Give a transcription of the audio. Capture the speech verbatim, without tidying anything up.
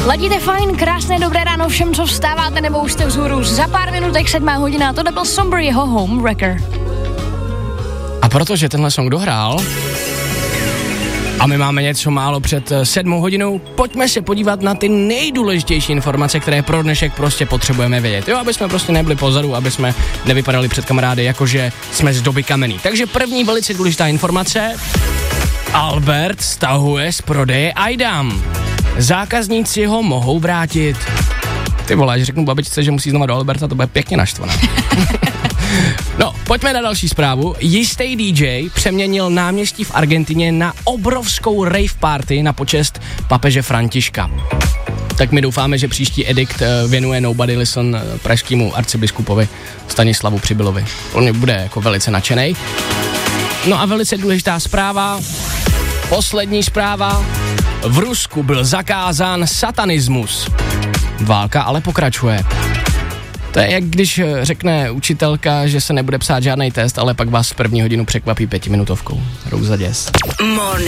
Ladíte fajn, krásné dobré ráno všem, co vstáváte nebo už jste vzhůru. Za pár minutek sedmá hodina, to byl Somber, jeho Home Wrecker. A protože tenhle song dohrál a my máme něco málo před sedmou hodinou, pojďme se podívat na ty nejdůležitější informace, které pro dnešek prostě potřebujeme vědět. Jo, aby jsme prostě nebyli pozadu, aby jsme nevypadali před kamarády, jakože jsme z doby kamenný. Takže první velice důležitá informace. Albert stahuje z prodeje Aidam. Zákazníci ho mohou vrátit. Ty vole, že řeknu babičce, že musí znova do Alberta, to bude pěkně naštvaná. No, pojďme na další zprávu. Jistý D J přeměnil náměstí v Argentině na obrovskou rave party na počest papeže Františka. Tak my doufáme, že příští edikt věnuje Nobody Listen pražskému arcibiskupovi Stanislavu Přibylovi. On bude jako velice nadšenej. No a velice důležitá zpráva, poslední zpráva. V Rusku byl zakázán satanismus. Válka ale pokračuje. To je jak když řekne učitelka, že se nebude psát žádný test, ale pak vás v první hodinu překvapí pětiminutovkou. Rouza děs.